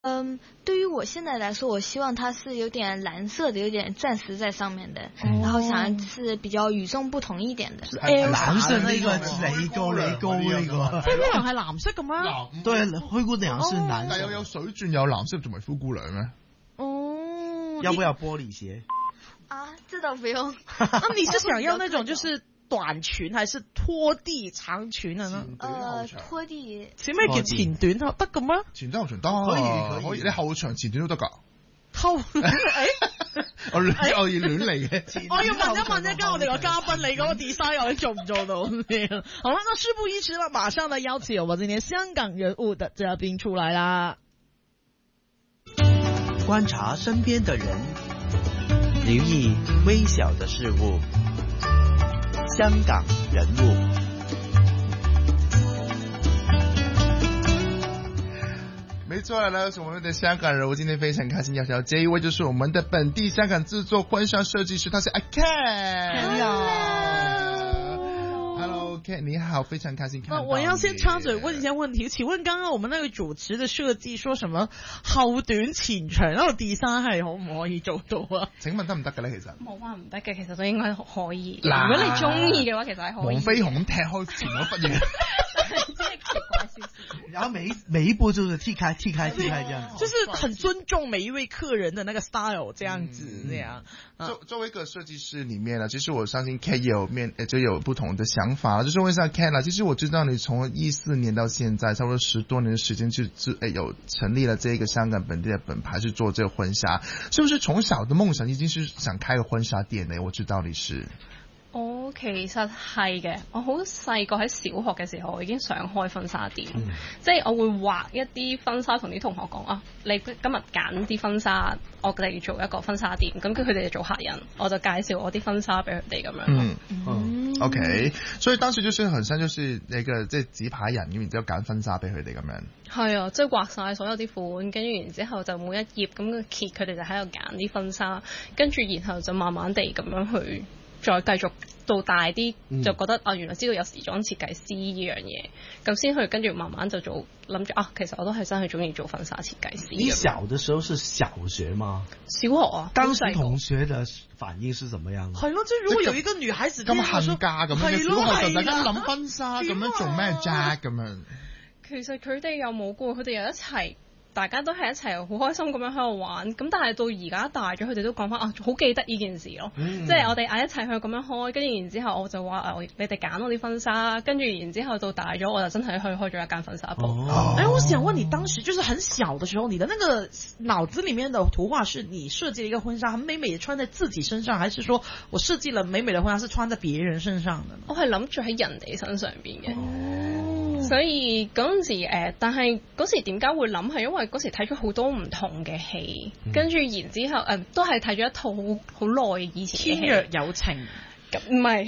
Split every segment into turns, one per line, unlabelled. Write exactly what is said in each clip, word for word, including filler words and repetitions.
嗯，对于我现在来说，我希望它是有点蓝色的，有点钻石在上面的，嗯、然后想是比較與眾不同一點的。
藍色呢個你高你高呢個，
灰姑娘係藍色咁樣？
對，灰姑娘是藍色。
但有有水鑽有藍色仲係灰姑娘咩？
哦，
要不要玻璃鞋？
啊，這倒不用。
那你是想要那種就是短裙還是拖地長裙啊？
呃，拖地。
前咩叫前短後得嘅咩？
前短後長得
可以
可以，你後長前短都得㗎。
後誒，
我亂我要亂嚟嘅。
我要問一問一間我哋個嘉賓，你嗰個 design 你做唔做到？好啦，那事不宜遲啦，馬上呢邀請我們今天香港人物的嘉賓出來啦。
觀察身邊的人，留意微小的事物。香港人物，
沒錯啦，是我們的香港人物。今天非常開心邀請到這一位，就是我們的本地香港製作婚紗設計師，他是阿 Ken。Hello，Hello Ken，你好，非常開心看到你。
我要先插嘴問一下問題，請問剛剛我們那個主持的設計說什麼後短前長，然後 design 係可唔可以做到啊？
請問得唔得嘅咧？其實
冇話唔得嘅，其實都應該可以。如果你中意嘅話，其實係可以。
黃飛鴻踢開前嗰忽嘢。
然後每一每一步就是踢開踢開踢開這樣，
就是很尊重每一位客人的那個 style 這樣子，嗯、這樣。
作、啊、作為一個設計師裏面呢，其實我相信 Ken 有面就有不同的想法。就是問一下 Ken 啦，其實我知道你從一四年到現在，差不多十多年的時間就就誒有成立了這個香港本地的品牌，去做這個婚紗。是不是從小的夢想已經是想開個婚紗店呢？我知道你是。
我其實係嘅，我好細個喺小學嘅時候，我已經想開婚紗店，嗯、即係我會畫一啲婚紗，同啲同學講啊，你今日揀啲婚紗，我哋做一個婚紗店，咁跟佢哋就做客人，我就介紹我啲婚紗俾佢哋咁樣。
嗯嗯 ，OK， 所以當時就是很像就是那個即係紙牌人咁，然之後揀婚紗俾佢哋咁樣。係
啊，即係畫晒所有啲款，跟住然之後就每一頁咁揭，佢哋就喺度揀啲婚紗，跟住然後就慢慢地咁樣去。再繼續到大啲，就覺得、嗯、啊，原來知道有時裝設計師呢樣嘢，咁先去跟住慢慢就做，諗住啊，其實我都係真係中意做婚紗設計師。
你小的時候是小學嗎？
小學啊，
當時同學的反應是怎麼樣？
係咯，即係如果有一個女孩子
咁恨嫁咁樣，小學就大家諗婚紗咁樣做咩啫咁樣？
其實佢哋又冇過，佢哋又一齊。大家都係一齊好開心咁樣喺度玩，咁但係到而家大咗，佢哋都講翻啊，好記得呢件事咯。嗯、即係我哋啊一齊去咁樣開，跟住然之後我就話啊，你哋揀我啲婚紗，跟住然之後到大咗，我就真係去開咗一間婚紗鋪。
哦，哎，我想問你，當時就是很小的時候，你的那個腦子裡面的圖畫是你設計了一個婚紗，很美美的穿在自己身上，還是說我設計了美美的婚紗是穿在別人身上的呢？
我係諗住喺人哋身上邊嘅。
哦。
所以嗰陣時誒、呃，但係嗰時點解會諗係因為嗰時睇咗好多唔同嘅戲，嗯、跟住然之後誒、呃、都係睇咗一套好好耐以前嘅戲。天
若有情，
唔係，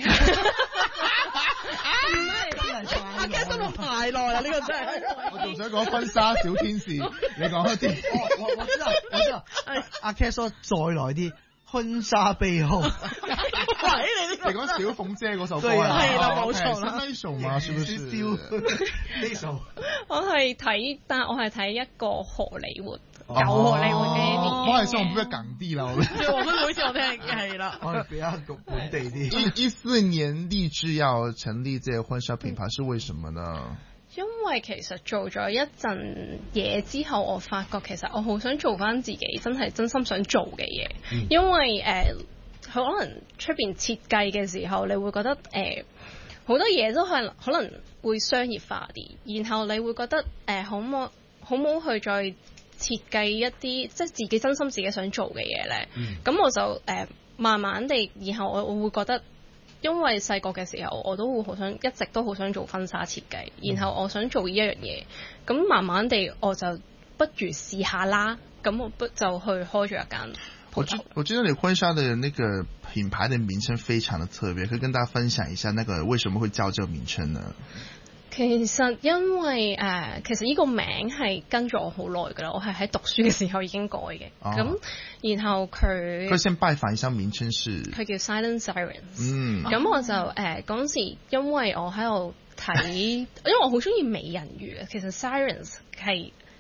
阿 Ken 心諗太耐啦，呢個真係。
我仲想講婚紗小天使，你講一啲。
我我知道，我知道。阿 Ken 說再來啲。婚紗背後，喂
你呢個？你講小鳳姐嗰首歌
啊？係啦，冇錯啦。
呢首嘛，是不是？
呢首。
我係睇，但係我係睇一個荷里活，舊荷里活嘅電影。
我係想比較港啲啦。
我們好似我聽係啦，
我哋比較本地啲。
一一四年立志要成立這個婚紗品牌，是為什麼呢？
因為其實做咗一陣嘢之後，我發覺其實我好想做翻自己真係真心想做嘅嘢。嗯、因為誒，佢、呃、可能出邊設計嘅時候，你會覺得誒好、呃、多嘢都係可能會商業化啲，然後你會覺得誒好冇好冇去再設計一啲即係自己真心自己想做嘅嘢咧。咁、嗯、我就誒、呃、慢慢地，然後我我會覺得。因為細個嘅時候，我都會好想，一直都好想做婚紗設計，然後我想做呢一樣嘢，咁慢慢地我就不如試下啦，咁我不就去開咗一間鋪頭。
我知道你婚紗的那個品牌的名稱非常的特別，可以跟大家分享一下，那個為什麼會叫這個名稱呢？
其實因為誒、呃，其實呢個名係跟咗我好耐㗎啦，我係喺讀書嘅時候已經改嘅。咁、哦、然後佢
佢先拜訪一下名稱是
佢叫 Silent Sirens。
嗯，
咁我就誒嗰陣時，因為我喺度睇，因為我好中意美人魚啊。其實 Sirens 係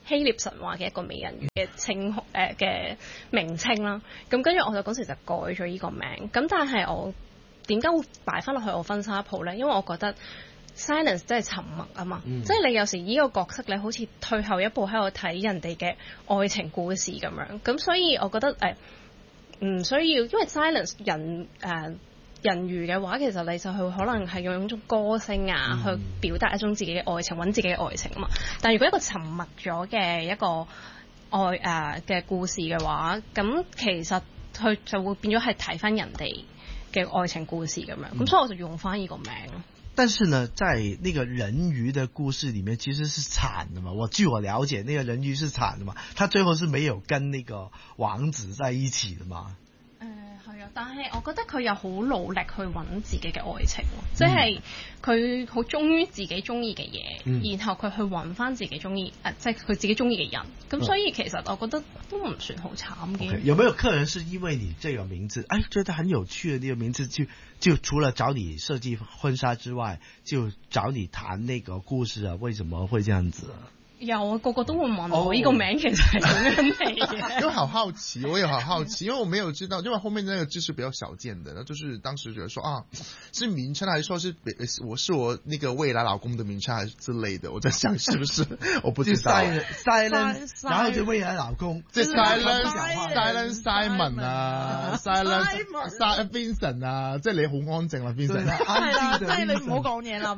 希臘神話嘅一個美人魚嘅稱誒嘅名稱啦。咁跟住我就嗰時就改咗呢個名。咁但係我點解會擺翻落去我婚紗鋪咧？因為我覺得 silence 即係沉默啊嘛，嗯、即係你有時呢個角色你好似退後一步喺度睇人哋嘅愛情故事咁樣。咁所以我覺得誒唔、呃、需要，因為 silence 人誒。呃人魚嘅話，其實你就去可能係用一種歌聲啊，嗯、去表達一種自己嘅愛情，揾自己嘅愛情啊嘛。但係如果一個沉默咗嘅一個愛誒嘅、呃、故事嘅話，咁其實佢就會變咗係睇翻人哋嘅愛情故事咁樣。咁、嗯、所以我就用翻呢個名咯。
但是呢，在那個人魚的故事裡面，其實是慘的嘛。我據我了解，那個人魚是慘的嘛，他最後是沒有跟那個王子在一起的嘛。
但係我覺得佢又好努力去揾自己嘅愛情，即係佢好忠於自己中意嘅嘢，嗯、然後佢去揾翻自己中意誒，即係佢自己中意嘅人。咁所以其實我覺得都唔算好慘嘅。Okay,
有沒有客人是因為你這個名字，哎，覺得很有趣的呢個名字，就就除了找你設計婚紗之外，就找你談那個故事啊？為什麼會這樣子啊？
有啊，個個都會問我呢個名其實係點樣嚟嘅。
因為好好奇，我也好好奇，因為我沒有知道，因為後面那個字是比較少見的，那就是當時覺得說啊，是名稱還是說是我是我那個未來老公的名稱還是之類的，我在想是不是，我不知道。
Silent， 然後就未來老公，
即係 Silent，Silent Simon 啊 ，Silent Vincent 啊，即係你好安靜啦 Vincent。
係啦，即係你唔好講嘢啦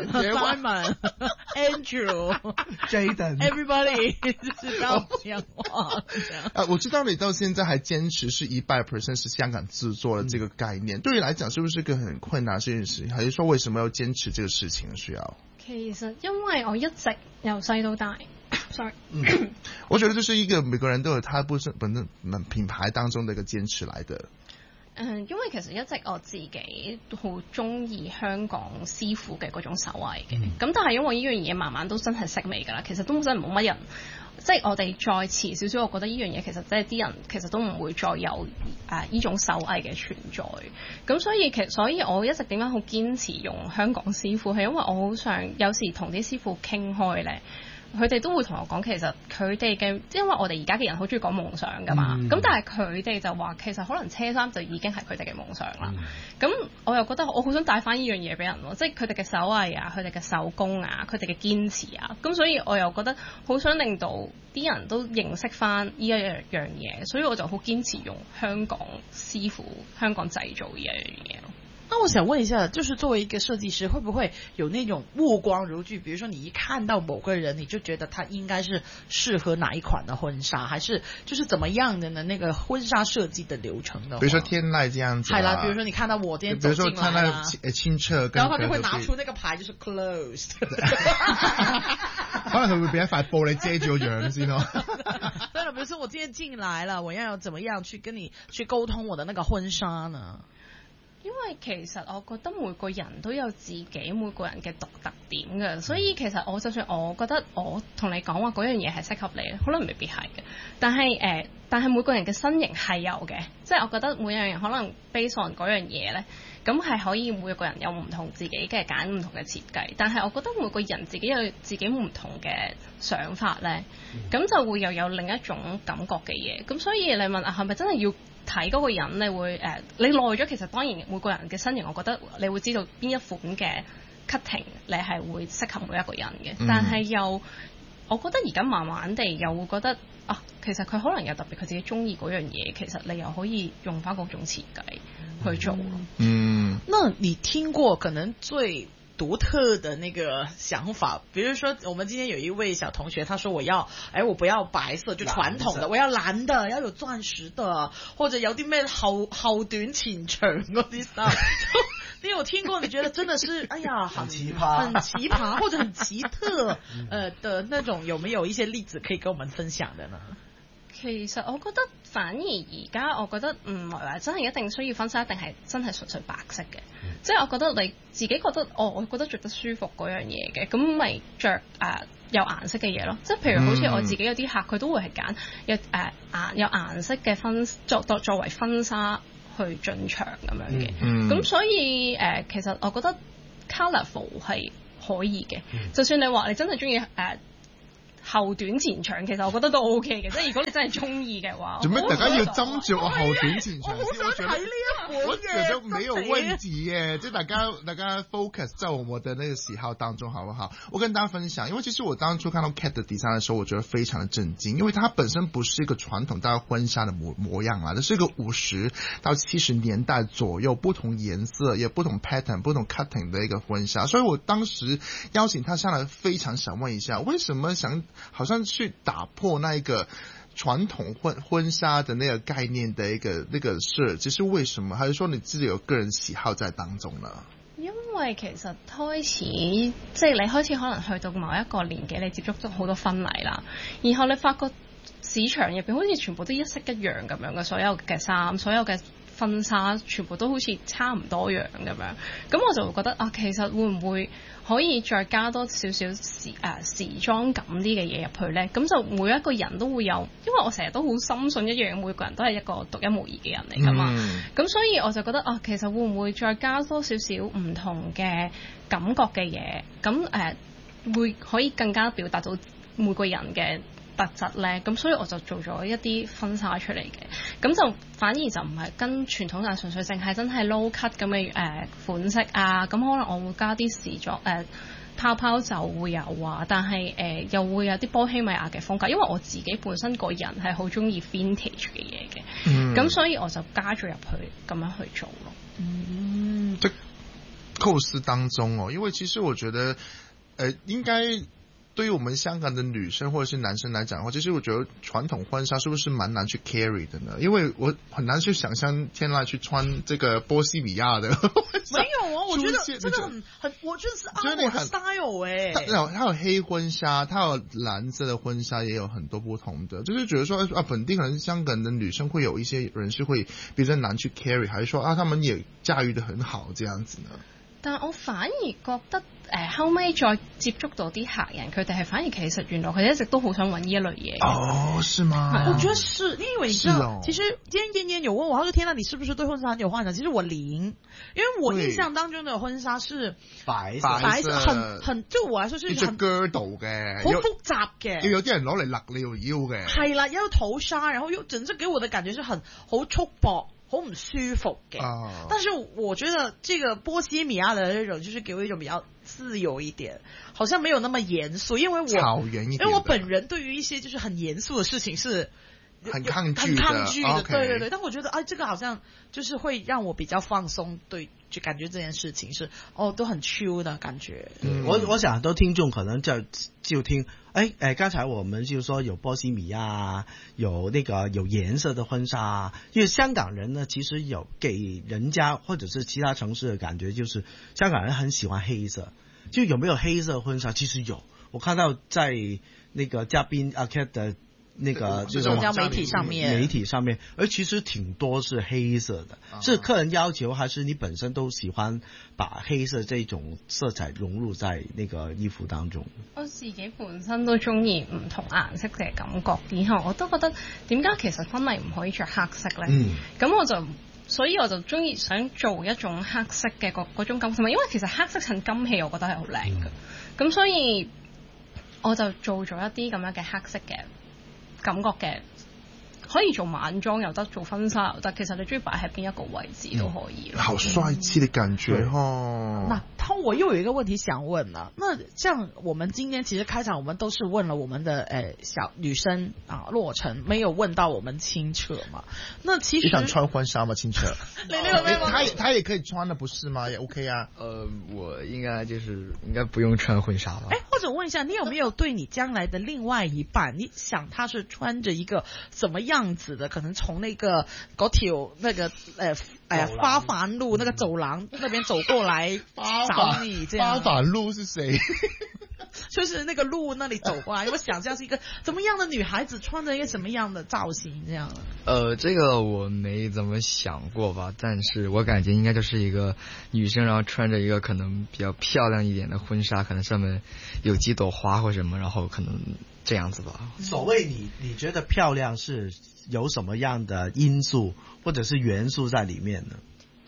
Vincent。Simon，Andrew。Everybody 就是不要講話。
啊，我知道你到現在還堅持是一百 percent 是香港製作的這個概念，嗯、對你來講是不是一個很困難這件事？還是說為什麼要堅持這個事情需要？
其實因為我一直由細到大，sorry，
嗯，我覺得這是一個每個人都有他本身本身品牌當中的一個堅持來的。
嗯，因為其實一直我自己都好中意香港師傅嘅嗰種手藝嘅，咁、嗯、但係因為呢樣嘢慢慢都真係式微㗎啦，其實都真係冇乜人，即係我哋再遲少少，我覺得呢樣嘢其實即係啲人其實都唔會再有誒呢、呃、種手藝嘅存在，咁所以其實所以我一直點解好堅持用香港師傅，係因為我好想有時同啲師傅傾開咧。佢哋都會同我講，其實佢哋嘅，因為我哋而家嘅人好中意講夢想㗎嘛，咁、嗯、但係佢哋就話其實可能車衫就已經係佢哋嘅夢想啦。咁、嗯、我又覺得我好想帶翻呢樣嘢俾人喎，即係佢哋嘅手藝啊，佢哋嘅手工啊，佢哋嘅堅持啊，咁所以我又覺得好想令到啲人都認識翻呢一樣嘢，所以我就好堅持用香港師傅、香港製造呢一樣嘢咯。
那我想問一下，就是作為一個設計師，會不會有那種目光如炬？比如說你一看到某個人，你就覺得他應該是適合哪一款的婚紗，還是就是怎麼樣的呢？那個婚紗設計的流程的話，
比如說天籟這樣子、啊，
係啦，比如說你看到我今天走進來，比如說看到
清澈，
然後他就會拿出那個牌，就是 closed。
可能佢會俾一塊布你遮住個樣先咯。
對了，比如說我今天進來了，我要怎麼樣去跟你去溝通我的那個婚紗呢？
因為其實我覺得每個人都有自己每個人嘅獨特點嘅，所以其實我就算我覺得我同你講話嗰樣嘢係適合你，可能未必係嘅。但係誒、呃，但係每個人嘅身形係有嘅，即係我覺得每樣人可能 base on 嗰樣嘢咧，咁係可以每個人有唔同自己嘅揀唔同嘅設計。但係我覺得每個人自己有自己唔同嘅想法咧，咁就會又有另一種感覺嘅嘢。咁所以你問啊，係咪真係要睇嗰個人，你會誒、呃，你耐咗其實當然每個人嘅身形，我覺得你會知道邊一款嘅 cutting 你係會適合每一個人嘅。嗯、但係又，我覺得而家慢慢地又會覺得啊，其實佢可能有特別佢自己中意嗰樣嘢，其實你又可以用翻嗰種設計去做咯。
嗯，
那你聽過可能最獨特的那個想法，比如說我們今天有一位小同學，他說我要，哎，我不要白色，就傳統的，我要藍的，要有鑽石的，或者有啲咩後後短前長嗰啲衫。你有聽過？你覺得真的是，哎呀，很奇葩，很奇葩，或者很奇特，呃的那種，有沒有一些例子可以跟我們分享的呢？
其實我覺得反而而家我覺得唔係話真係一定需要婚紗，一定係真係純粹白色嘅。嗯、即係我覺得你自己覺得，哦，我覺得着得舒服嗰樣嘢嘅，咁咪着誒有顏色嘅嘢咯。即係譬如好似我自己有啲客，佢都會係揀有誒顏有顏色嘅婚作作作為婚紗去進場咁樣嘅。咁、嗯嗯、所以誒、呃，其實我覺得 colourful 係可以嘅。嗯、就算你話你真係中意誒。 後短前長，其實我覺得都 O K 嘅，即係如果你真係中意嘅話。
做咩大家要斟酌啊？後短前長先，
我想睇呢一本嘅，
我覺得沒有問題嘅，即係大家大家 focus 在我們的那個喜好當中，好不好？我跟大家分享，因為其實我當初看到 Cat 的 design 的時候，我覺得非常的震驚，因為它本身不是一個傳統大家婚紗的模模樣啊，這是一個五十到七十年代左右不同顏色也不同 pattern 不同 cutting 的一個婚紗，所以我當時邀請他上來，非常想問一下，為什麼想好像去打破那一個傳統婚婚紗的那個概念的一個那個設計，是為什麼？還是說你自己有個人喜好在當中呢？
因為其實開始即係你開始可能去到某一個年紀，你接觸咗好多婚禮啦，然後你發覺市場入邊好似全部都一式一樣咁樣嘅，所有嘅衫，所有嘅婚紗全部都好似差唔多樣咁樣，咁我就會覺得啊，其實會唔會可以再加多少少時誒、呃、時裝感啲嘅嘢入去呢？咁就每一個人都會有，因為我成日都好深信一樣，每個人都係一個獨一無二嘅人嚟㗎嘛。咁、嗯、所以我就覺得啊，其實會唔會再加多少少唔同嘅感覺嘅嘢？咁誒、呃、會可以更加表達到每個人嘅特質咧，咁所以我就做咗一啲婚紗出嚟嘅，咁就反而就唔係跟傳統嘅純粹性係真係 low cut 咁嘅誒款式啊，咁可能我會加啲時裝誒、呃、泡泡就會有啊，但係誒、呃、又會有啲波希米亞嘅風格，因為我自己本身個人係好中意 vintage 嘅嘢嘅，咁、嗯、所以我就加咗入去咁樣去做咯。
嗯，這構思當中哦，因為其實我覺得誒、呃、應該。對於我們香港的女生或者是男生來講的話，其實我覺得傳統婚紗是不是蠻難去 carry 的呢？因為我很難去想象天籟去穿這個波西米亞的。沒
有啊，我覺得這個很很，我覺得是阿我的 style 哎。它有它有黑婚紗，它有藍色的婚紗，也有很多不同的。就是覺得說啊，本地可能香港的女生會有一些人是會比較難去 carry，還是說啊，他們也駕馭得很好這樣子呢？
但我反而覺得誒、呃、後尾再接觸到啲客人，佢哋係反而其實原來佢哋一直都好想揾呢一類嘢。
哦，是嗎？
我覺得是，因為你知道，哦、其實今天燕燕有問我，他說：天啊，你是不是對婚紗很有幻想？其實我零，因為我印象當中的婚紗是
白色，
白色，很很，對我來說是很
girdle嘅，
好複雜嘅，
要有啲人攞嚟勒你條腰嘅。係
啦，有頭紗，然後又整隻給我的感覺是很好束縛。好唔舒服嘅、哦，但是我覺得這個波西米亞的那種，就是給我一種比較自由一點，好像沒有那麼嚴肅，因為我因為我本人對於一些就是很嚴肅的事情是
很抗拒的，
很抗拒的，
okay.
對對對。但我覺得啊，這個好像就是會讓我比較放鬆，對，就感覺這件事情是哦都很 chill 的感覺。
嗯、我我想很多聽眾可能就就聽，哎哎，剛才我們就說有波西米亞，有那個有顏色的婚紗，因為香港人呢，其實有給人家或者是其他城市的感覺，就是香港人很喜歡黑色。就有沒有黑色婚紗？其實有，我看到在那個嘉賓阿 Cat 的。那個
社交媒體上面，
媒體上面，而其實挺多是黑色的，啊、是客人要求，還是你本身都喜歡把黑色這種色彩融入在那個衣服當中？
我自己本身都中意唔同顏色嘅感覺，然後我都覺得點解其實婚禮唔可以着黑色呢？嗯，咁我就所以我就中意想做一種黑色嘅嗰嗰種感覺，因為其實黑色襯金器，我覺得係好靚嘅，咁、嗯、所以我就做咗一啲咁樣嘅黑色嘅感覺嘅，可以做晚裝又得，做婚紗又得。其實你中意擺喺邊一個位置都可以。
好帥氣的感覺哦。
那他我又有一個問題想問了，那像我們今天其實開場我們都是問了我們的誒、呃、小女生啊洛成，沒有問到我們清澈嘛？那其實
你想穿婚紗嗎？清澈？
你那個沒有？
他也他也可以穿的，不是嗎？也 OK 啊。
呃，我應該就是應該不用穿婚紗吧？
哎，或者問一下，你有沒有對你將來的另外一半，你想他是穿着一個怎麼樣子的？可能從那個嗰條那個誒誒花帆路那個走廊那邊走過來找你，這樣。
花帆路是誰？
就是那個路那裡走過來，我想象是一個怎麼樣的女孩子穿着一個什麼樣的造型這樣。
呃，這個我沒怎麼想過吧，但是我感覺應該就是一個女生，然後穿着一個可能比較漂亮一點的婚紗，可能上面有幾朵花或什麼，然後可能這樣子吧。
所謂你你覺得漂亮是有什麼樣的因素或者是元素在裡面呢？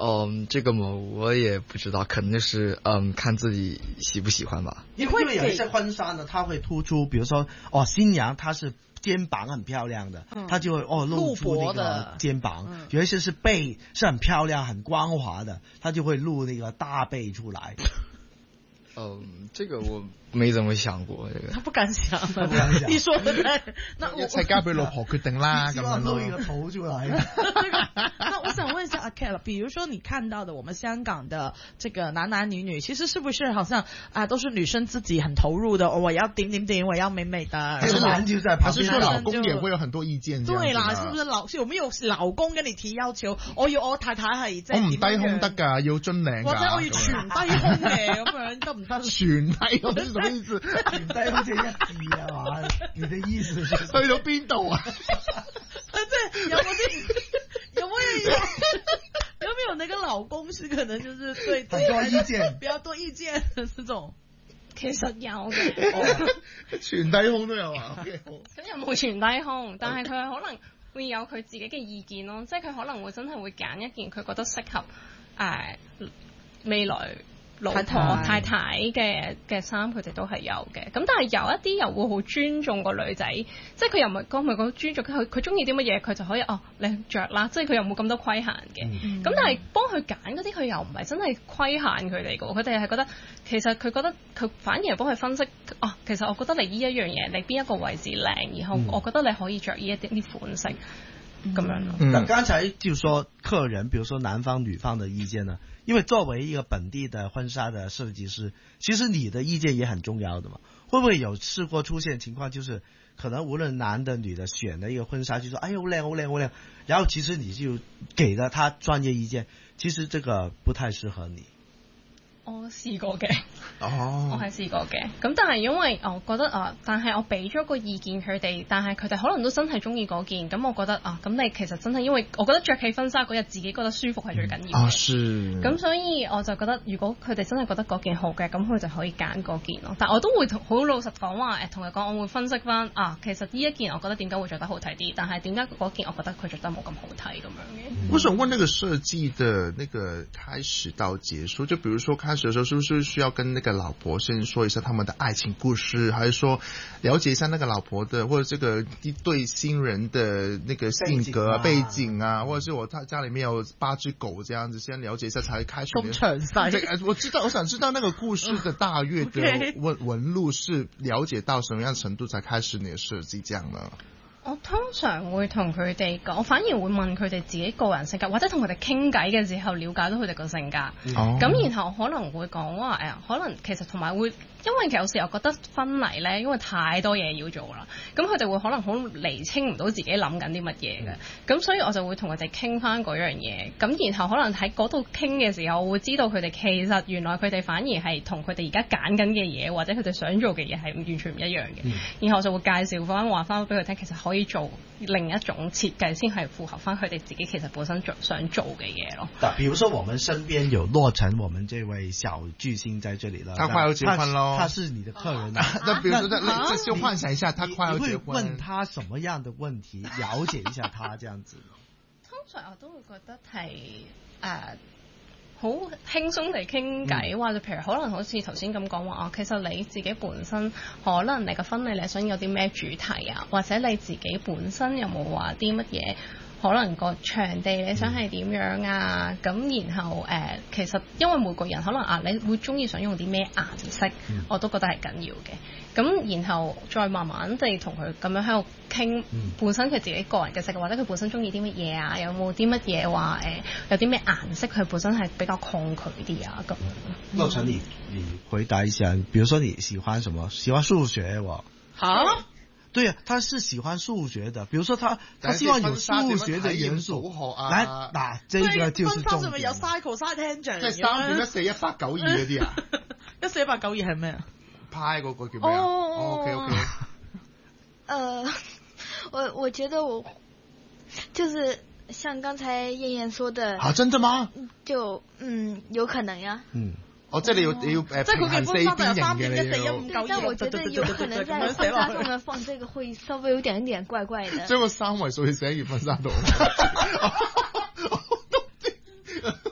嗯，这个嘛，我也不知道，可能就是嗯，看自己喜不喜欢吧。
因为有一些婚纱呢，它会突出，比如说哦，新娘她是肩膀很漂亮的，嗯、她就会哦露出那个肩膀；嗯、有一些是背是很漂亮、很光滑的，她就会露那个大背出来。
嗯，这个我没怎麼想過，這個
他不敢想，
他不敢想。
你說的對，那
一切交俾老婆決定啦，咁樣咯。
露一個頭出來。
那我想問一下阿 Cat， 比如說你看到的我們香港的這個男男女女，其實是不是好像啊都是女生自己很投入的？哦、我要點點點，我要美美的。
還是男就在旁邊，
還是說老公也會有很多意見？
對啦，是不是老有沒有老公跟你提要求？我要我太太係即係
我唔低胸得㗎，要樽領㗎。
或者我要全低胸嘅咁樣得唔得？
全低胸係什麼意思？
全低好似一字啊嘛？你的意思去
到邊度啊？
即係有冇啲有冇有有沒有那個老公是可能就是對
很多意見，
比較多意見的這種？
其實有嘅，
全低胸都有啊。咁
又冇全低胸，但係佢可能會有佢自己嘅意見咯，即係佢可能會真係會揀一件佢覺得適合誒、呃、未來老婆太太嘅嘅衫，佢哋都係有嘅。咁但係有一啲又會好尊重個女仔，即係佢又唔係講唔係講尊重佢，佢中意啲乜嘢佢就可以哦你着啦，即係佢又冇咁多規限嘅。咁、嗯、但係幫佢揀嗰啲佢又唔係真係規限佢哋嘅，佢哋係覺得其實佢覺得佢反而係幫佢分析哦，其實我覺得你呢一樣嘢你邊一個位置靚，然後我覺得你可以着呢一啲啲款式。咁樣咯。
那剛才就說客人，比如說男方女方的意見呢？因為作為一個本地的婚紗的設計師，其實你的意見也很重要的嘛。會不會有試過出現情況，就是可能無論男的女的選的一個婚紗，就說哎呀好靚好靚好靚，然後其實你就給了他專業意見，其實這個不太適合你。
我試過嘅，
哦，
我係試過嘅。咁但係因為我覺得啊，但係我俾咗個意見佢哋，但係佢哋可能都真係中意嗰件。咁我覺得啊，咁你其實真係因為我覺得着起婚紗嗰日自己覺得舒服係最緊要嘅。
啊，是。
咁所以我就覺得，如果佢哋真係覺得嗰件好嘅，咁佢就可以揀嗰件咯。但我都會好老實講話，誒同佢講，我會分析翻啊，其實呢一件我覺得點解會着得好睇啲，但係點解嗰件我覺得佢着得冇咁好睇咁樣嘅。
我想問那個設計的那個開始到結束，就比如說開始的時候，是不是需要跟那個老婆先說一下他們的愛情故事，還是說了解一下那個老婆的或者這個一對新人的那個性格啊、背景啊，或者是我他家裏面有八隻狗這樣子，先了解一下才開始。
咁詳細，
我知道，我想知道那個故事的大約的紋紋路是了解到什麼樣程度才開始你的設計這樣呢？
我通常會同佢哋講，我反而會問佢哋自己個人性格，或者同佢哋傾偈嘅時候了解到佢哋個性格。咁、哦、然後可能會講話誒，可能其實同埋會，因為有時候覺得婚禮咧，因為太多嘢要做啦，咁佢哋會可能好釐清唔到自己諗緊啲乜嘢嘅。咁、嗯、所以我就會同佢哋傾翻嗰樣嘢。咁然後可能喺嗰度傾嘅時候，我會知道佢哋其實原來佢哋反而係同佢哋而家揀緊嘅嘢，或者佢哋想做嘅嘢係完全唔一樣嘅。嗯、然後我就會介紹翻話翻俾佢聽，其實可以做另一種設計先係符合翻佢哋自己其實本身做想做嘅嘢咯。
嗱，比如說我們身邊有洛塵，我們這位小巨星在這裡了，
他快要結婚咯，
他是你的客人啊。
那比如說，那這就幻想一下，他快要結婚，
你會問他什麼樣的問題，了解一下他這樣子。
通常我都會覺得係誒好輕鬆地傾偈，或者譬如可能好似頭先咁講話啊，其實你自己本身可能你個婚禮你想有啲咩主題啊，或者你自己本身有冇話啲乜嘢？可能個場地你想係點樣啊？咁、嗯、然後誒、呃，其實因為每個人可能啊，你會中意想用啲咩顏色，嗯、我都覺得係緊要嘅。咁然後再慢慢地同佢咁樣喺度傾，本身佢自己個人嘅性格，或者佢本身中意啲乜嘢啊？有冇啲乜嘢話誒？有啲咩顏色佢本身係比較抗拒啲啊？咁樣。
洛塵，你你回答一下，比如說你喜歡什麼？喜歡數學喎？
嚇、啊？
對啊，他是喜歡數學的，比如說他他希望有數學的元素。來，嗱，這個就是重點。
有 cycle、side tangent，
即係三點一四一八九二嗰啲啊？
一四一八九二係咩啊？
派嗰個叫咩啊？哦，OK OK。
呃，我我覺得我就是像剛才燕燕說的。
啊，真的嗎？
就嗯，有可能呀。嗯。
哦，即係你要你要誒平衡四邊形嘅你要。
但我覺得有可能在婚紗上面放這個會稍微有點點怪怪的。
將個三位數去寫喺婚紗度。個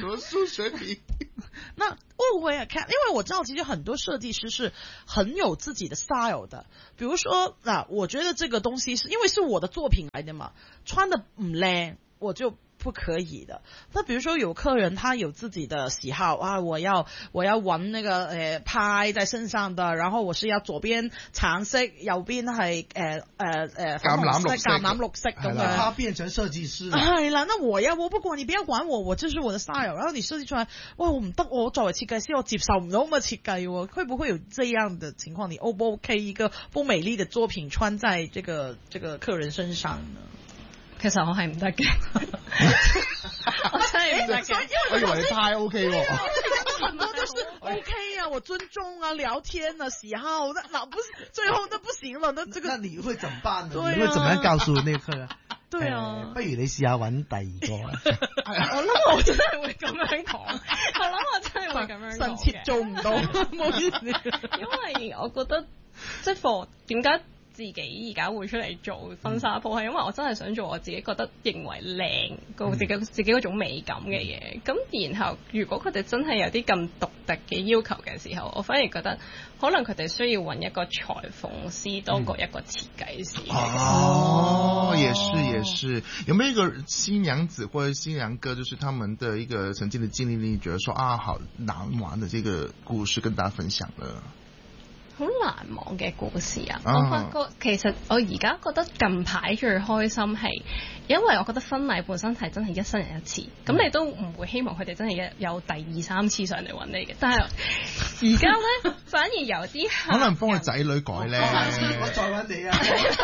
什么数学题？
那会不会啊？看，因为我知道其实很多设计师是很有自己的 style 的。比如说，那、啊、我觉得这个东西是因为是我的作品来的嘛，穿的唔靚，我就不可以的。那比如說有客人他有自己的喜好啊，我要我要揾那個誒派在身上的，然後我是要左邊橙色，右邊係誒誒誒
橄欖綠色，
橄欖綠色咁樣。
他變成設計師。
係啦，那我呀，我不管你不要管我，我這是我的 style。然後你設計出來，哇，我唔得，我作為設計師我接受唔到咁嘅設計喎，會不會有這樣的情況？你 O 不 OK 一個不美麗的作品穿在這個這個客人身上呢？
其實我係唔得嘅，我真係唔得嘅。
我以為你太 OK 喎。
很多都是 OK 啊，我尊重啊，聊天啊，喜好，那那不是最後那不行了，那這個
那你會怎麼辦呢？
對啊、
你會怎麼樣告訴那個客人？
對啊、
呃，不如你試下揾第二個。
我諗我真係會咁樣講，我諗我真係會咁樣講嘅。
臣妾做唔到，唔好意思。
因為我覺得即係貨點解？自己而家會出嚟做婚紗鋪，係因為我真係想做我自己覺得認為靚個自己自己嗰種美感嘅嘢。咁、嗯、然後如果佢哋真係有啲咁獨特嘅要求嘅時候，我反而覺得可能佢哋需要揾一個裁縫師多過一個設計師。
哦，也是也是。有沒有一個新娘子或者新娘哥，就是他們的一個曾經的經歷，你覺得說啊好難忘的這個故事跟大家分享呢？
好難忘嘅故事啊！我發覺其實我而家覺得近排最開心係，因為我覺得婚禮本身係真係一生人一次，咁、嗯、你都唔會希望佢哋真係有第二三次上嚟揾你嘅。但係而家咧，反而有啲可
能幫佢仔女改咧，
我再揾你啊！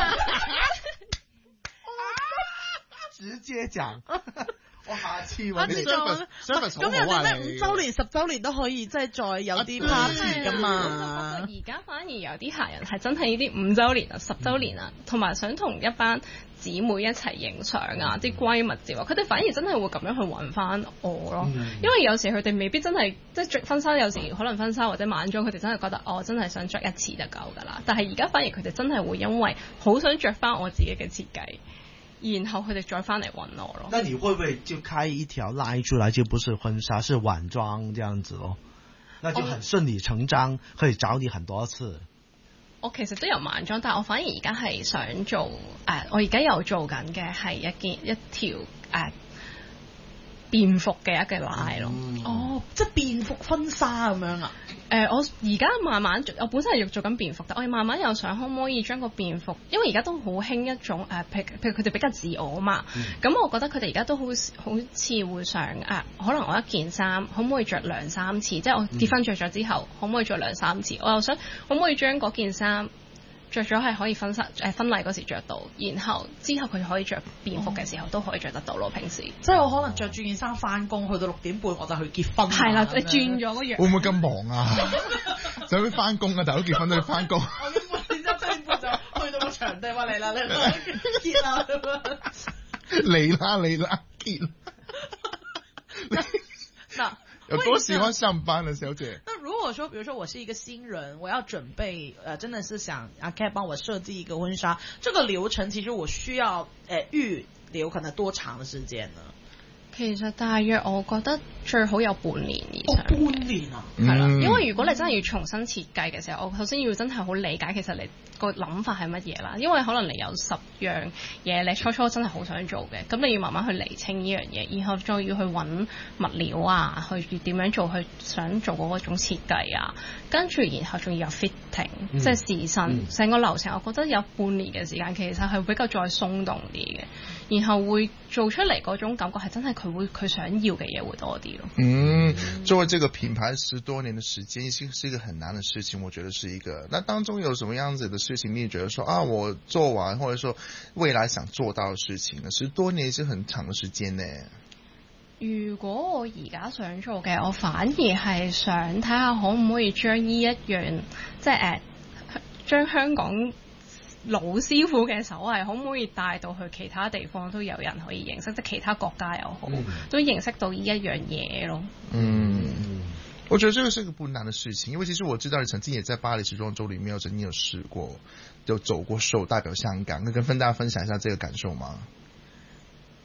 直接講。我下次揾你。
咁人哋咩五週年、十週年都可以即係再有啲 party 噶嘛？
而家反而有啲客人係真係呢啲五週年啊、十週年啊，同埋想同一班姊妹一齊影相啊，啲閨蜜照啊，佢哋反而真係會咁樣去揾翻我咯。因為有時佢哋未必真係即係着婚紗，有時可能婚紗或者晚裝，佢哋真係覺得我真係想着一次就夠㗎啦。但係而家反而佢哋真係會因為好想着翻我自己嘅設計。然後佢哋再翻嚟揾我咯。
那你會不會就開一條 line 出來，就不是婚紗，是晚裝這樣子咯？那就很順理成章，可以找你很多次。
我其實都有晚裝，但係我反而而家係想做誒、呃，我而家有做緊嘅係一件一條誒、呃、便服嘅一個 line 咯。
嗯、哦，即係便服婚紗咁樣啊？
誒、呃，我而家慢慢做，我本身係做緊便服，但我哋慢慢又想可唔可以將個便服，因為而家都好興一種誒、呃，譬如佢哋比較自我啊嘛。咁、嗯、我覺得佢哋而家都好好似會想誒、呃，可能我一件衫可唔可以着兩三次，即係我結婚着咗之後、嗯、可唔可以着兩三次？我又想可唔可以將嗰件衫着咗係可以婚紗誒婚禮嗰時着到，然後之後佢可以着便服嘅時候都可以着得到咯。平時
即係我可能着住件衫翻工，去到六點半我就去結婚。
係啦，你轉咗個樣。
會唔會咁忙啊？就去翻工啊！大佬結婚都要翻工。
我根本然之後七點半就去到個場地話嚟啦，嚟啦結啦咁樣。
嚟啦嚟啦結。
嗱。
有多喜歡上班了，小姐？
那如果說，比如說我是一個新人，我要準備，呃，真的是想阿 Cat 幫我設計一個婚紗，這個流程其實我需要，呃，預留可能多長的時間呢？
其實大約我覺得最好有半年以上。
哦，半年啊，
係啦，因為如果你真係要重新設計嘅時候，我首先要真係好理解其實你個諗法係乜嘢啦。因為可能你有十樣嘢，你初初真係好想做嘅，咁你要慢慢去釐清呢樣嘢，然後再要去揾物料啊，去點樣做，去想做嗰種設計啊，跟住然後仲要有 fitting，嗯、即係試身，成、嗯、個流程我覺得有半年嘅時間，其實係比較再鬆動啲嘅，然後會做出嚟嗰種感覺係真係佢會佢想要嘅嘢會多啲咯。
嗯，作為這個品牌十多年的時間，已經是一個很難的事情，我覺得是一個。那當中有什麼樣子的事情，你覺得說啊，我做完，或者說未來想做到的事情呢？十多年是很長的時間呢。
如果我而家想做嘅，我反而係想睇下可唔可以將呢一樣，即係誒，將香港老師傅嘅手藝可唔可以帶到去其他地方都有人可以認識，即係其他國家又好，嗯、都認識到呢一樣嘢咯。
嗯，我覺得這個是一個不難的事情，因為其實我知道你曾經也在巴黎時裝週裡面有曾經有試過，就走過秀代表香港，那跟跟大家分享一下這個感受嗎？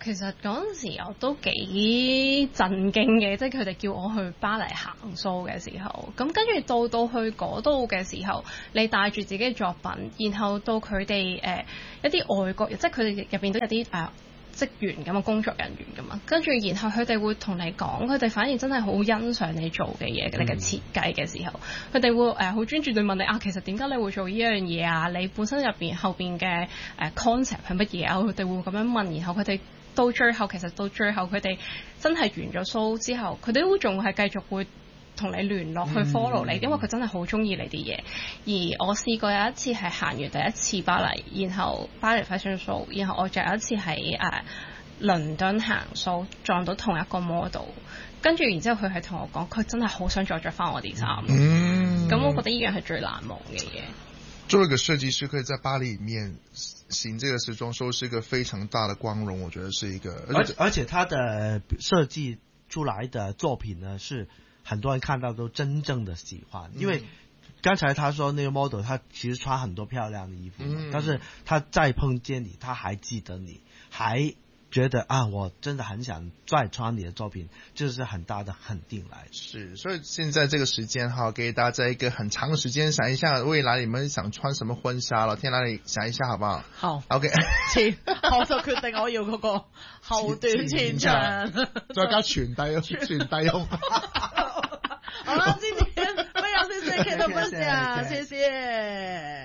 其實嗰陣時我都幾震驚嘅，即係佢哋叫我去巴黎行 show 嘅時候，咁跟住到到去嗰度嘅時候，你帶住自己嘅作品，然後到佢哋誒一啲外國人，即係佢哋入邊都有啲誒。呃職員咁嘅工作人員㗎嘛，跟住然後佢哋會同你講，佢哋反而真係好欣賞你做嘅嘢，你嘅設計嘅時候，佢哋會誒好專注地問你啊，其實點解你會做呢樣嘢啊？你本身入邊後邊嘅誒 concept 係乜嘢啊？佢哋會咁樣問，然後佢哋到最後其實到最後佢哋真係完咗 show 之後，佢哋都仲係繼續會同你聯絡去 follow 你，因為佢真係好中意你啲嘢。而我試過有一次係行完第一次巴黎，然後巴黎 fashion show， 然後我仲有一次喺誒、呃、倫敦行 show 撞到同一個 model， 跟住然之後佢係同我講，佢真係好想再着翻我啲衫。嗯，咁我覺得呢樣係最難忘嘅嘢。
作為一個設計師，可以在巴黎裡面行這個時裝秀，是一個非常大的光榮。我覺得是一個，
而且而且他的設計出來的作品呢，是很多人看到都真正的喜歡，因為剛才他說那個 model 他其實穿很多漂亮的衣服，嗯，但是他再碰見你，他還記得你，還覺得啊，我真的很想再穿你的作品，這是很大的肯定來。
是，所以現在這個時間哈，給大家一個很長的時間想一下未來你們想穿什麼婚紗了，天哪，你想一下好不好？
好
，OK。
前我就決定我要嗰個後短前長，
再加全低全低胸。
好啦，今天非常謝謝 Kate 的分享，謝謝。